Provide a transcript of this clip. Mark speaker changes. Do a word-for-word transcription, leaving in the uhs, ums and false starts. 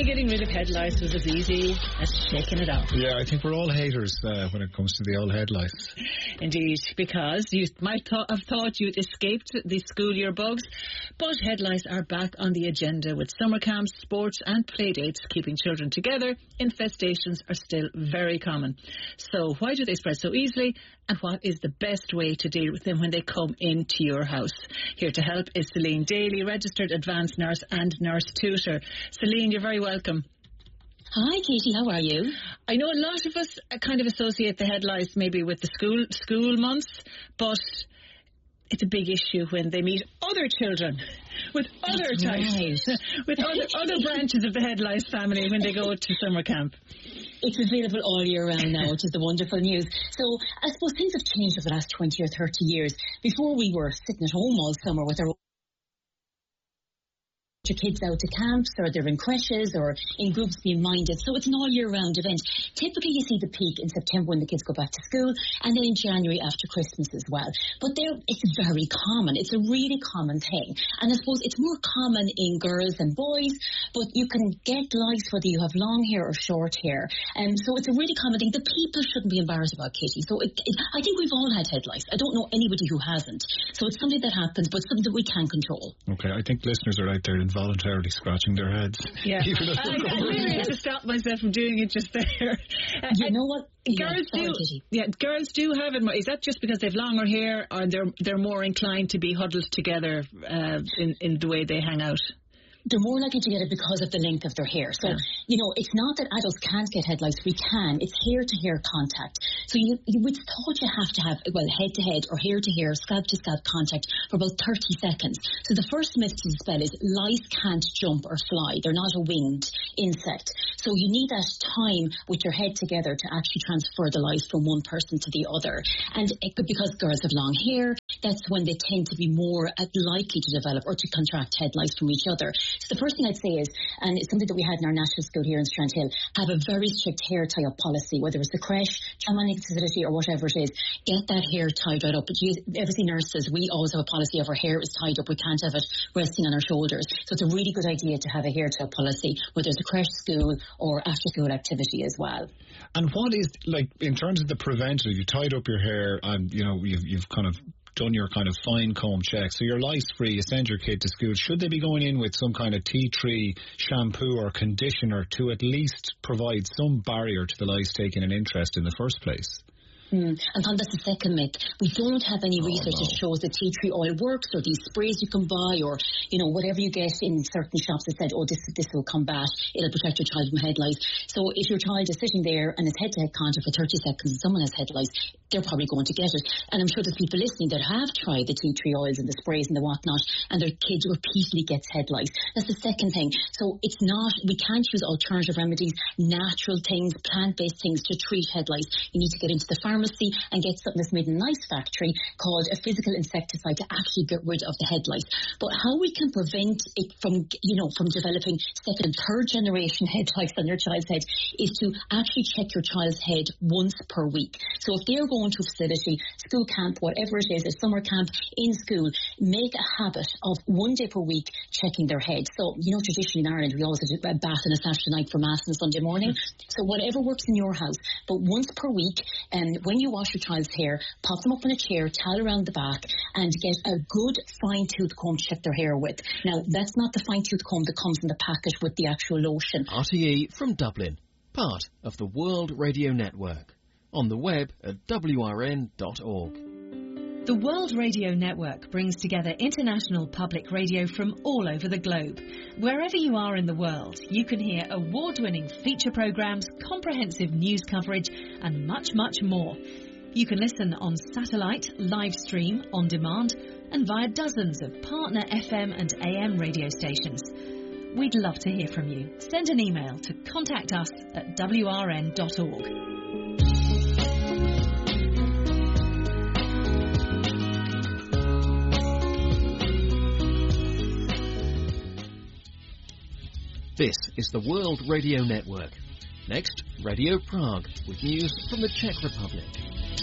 Speaker 1: say getting rid of head lice was as easy as shaking it off.
Speaker 2: Yeah, I think we're all haters uh, when it comes to the old head lice.
Speaker 1: Indeed, because you might th- have thought you'd escaped the school year bugs, but head lice are back on the agenda with summer camps, sports and play dates keeping children together. Infestations are still very common. So why do they spread so easily, and what is the best way to deal with them when they come into your house? Here to help is Celine Daly, registered advanced nurse and nurse tutor. Celine, you're very welcome.
Speaker 3: Hi, Katie. How are you?
Speaker 1: I know a lot of us kind of associate the head lice maybe with the school school months, but it's a big issue when they meet other children with other
Speaker 3: That's
Speaker 1: types,
Speaker 3: right.
Speaker 1: with other, other branches of the head lice family when they go to summer camp.
Speaker 3: It's available all year round now, which is the wonderful news. So I suppose things have changed over the last twenty or thirty years. Before we were sitting at home all summer with our your kids out to camps, or they're in creches or in groups being minded. So it's an all year round event. Typically you see the peak in September when the kids go back to school, and then in January after Christmas as well. But there, it's very common. It's a really common thing. And I suppose it's more common in girls and boys, but you can get lice whether you have long hair or short hair. And so it's a really common thing. The people shouldn't be embarrassed about, Katie. So it, it, I think we've all had head lice. I don't know anybody who hasn't. So it's something that happens, but something that we can control.
Speaker 2: Okay, I think listeners are out there involuntarily scratching their heads.
Speaker 1: Yeah, I, I really had to stop myself from doing it just there. Uh,
Speaker 3: you know what?
Speaker 1: Girls
Speaker 3: yeah,
Speaker 1: do, yeah, girls do have it. Is that just because they've longer hair, or they're they're more inclined to be huddled together uh, in in the way they hang out?
Speaker 3: They're more likely to get it because of the length of their hair. So, yeah. you know, it's not that adults can't get head lice. We can. It's hair-to-hair contact. So you, you would thought you have to have, well, head-to-head or hair-to-hair, scalp-to-scalp contact for about thirty seconds. So the first myth to dispel is lice can't jump or fly. They're not a winged insect. So you need that time with your head together to actually transfer the lice from one person to the other. And it, because girls have long hair, that's when they tend to be more likely to develop or to contract head lice from each other. So the first thing I'd say is, and it's something that we had in our national school here in Strandhill, have a very strict hair tie-up policy, whether it's the creche, childmining facility or whatever it is. Get that hair tied right up. But you, obviously nurses, we always have a policy of our hair is tied up. We can't have it resting on our shoulders. So it's a really good idea to have a hair tie-up policy, whether it's a creche, school or after-school activity as well.
Speaker 2: And what is, like, in terms of the preventative, you tied up your hair and, you know, you've, you've kind of done your kind of fine comb check, so you're lice free, you send your kid to school. Should they be going in with some kind of tea tree shampoo or conditioner to at least provide some barrier to the lice taking an interest in the first place?
Speaker 3: Mm. And that's the second myth. We don't have any
Speaker 2: oh,
Speaker 3: research
Speaker 2: no.
Speaker 3: that shows that tea tree oil works, or these sprays you can buy, or, you know, whatever you get in certain shops that said, oh, this this will combat, it'll protect your child from head lice. So if your child is sitting there and is head-to-head contact for thirty seconds and someone has head lice, they're probably going to get it. And I'm sure there's people listening that have tried the tea tree oils and the sprays and the whatnot, and their kids repeatedly gets head lice. That's the second thing. So it's not, we can't use alternative remedies, natural things, plant-based things to treat head lice. You need to get into the pharmacy and get something that's made in a nice factory called a physical insecticide to actually get rid of the head lice. But how we can prevent it from, you know, from developing second and third generation head lice on your child's head is to actually check your child's head once per week. So if they're going to a facility, school camp, whatever it is, a summer camp, in school, make a habit of one day per week checking their head. So, you know, traditionally in Ireland, we always have a bath on a Saturday night for Mass on a Sunday morning. So whatever works in your house, but once per week, and um, when you wash your child's hair, pop them up in a chair, towel around the back, and get a good fine-tooth comb to check their hair with. Now, that's not the fine-tooth comb that comes in the packet with the actual lotion.
Speaker 4: R T E from Dublin, part of the World Radio Network. On the web at w r n dot org.
Speaker 5: The World Radio Network brings together international public radio from all over the globe. Wherever you are in the world, you can hear award-winning feature programs, comprehensive news coverage, and much, much more. You can listen on satellite, live stream, on demand, and via dozens of partner F M and A M radio stations. We'd love to hear from you. Send an email to contact us at w r n dot org.
Speaker 4: This is the World Radio Network. Next, Radio Prague, with news from the Czech Republic.